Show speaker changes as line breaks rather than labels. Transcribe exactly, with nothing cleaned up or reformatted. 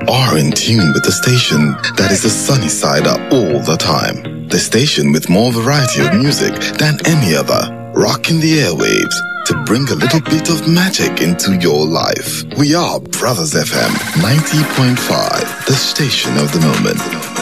are in tune with the station that is the sunny side up all the time. The station with more variety of music than any other, rocking the airwaves to bring a little bit of magic into your life. We are Brothers F M ninety point five, the station of the moment.